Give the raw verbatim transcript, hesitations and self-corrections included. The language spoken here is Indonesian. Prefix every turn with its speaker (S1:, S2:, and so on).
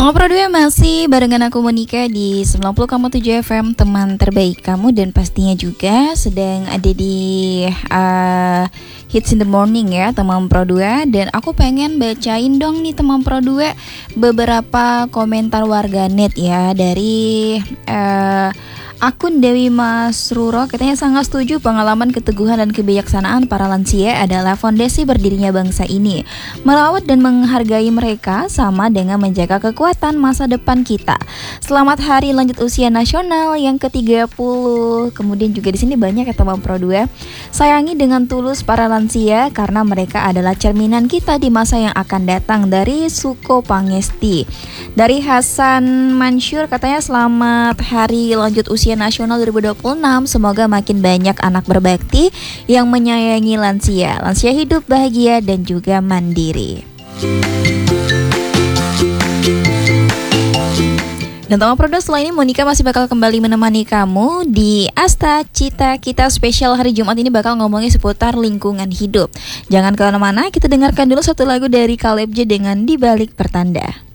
S1: Teman Pro dua masih barengan aku Monica di sembilan puluh koma tujuh F M, teman terbaik kamu, dan pastinya juga sedang ada di uh, Hits in the Morning ya teman Pro dua. Dan aku pengen bacain dong nih teman Pro dua beberapa komentar warganet ya dari uh, akun Dewi Masruro. Katanya sangat setuju, pengalaman, keteguhan, dan kebijaksanaan para lansia adalah fondasi berdirinya bangsa ini. Merawat dan menghargai mereka sama dengan menjaga kekuatan masa depan kita. Selamat Hari Lanjut Usia Nasional yang ke tiga puluh. Kemudian juga di sini banyak ya teman Pro dua. Sayangi dengan tulus para lansia karena mereka adalah cerminan kita di masa yang akan datang, dari Suko Pangesti. Dari Hasan Mansur katanya selamat Hari Lanjut Usia Nasional dua ribu dua puluh enam. Semoga makin banyak anak berbakti yang menyayangi lansia. Lansia hidup bahagia dan juga mandiri. Dan teman Pro dua, setelah ini Monica masih bakal kembali menemani kamu di Asta Cita Kita spesial hari Jumat ini, bakal ngomongin seputar lingkungan hidup. Jangan kemana-mana, kita dengarkan dulu satu lagu dari Caleb J dengan Di Balik Pertanda.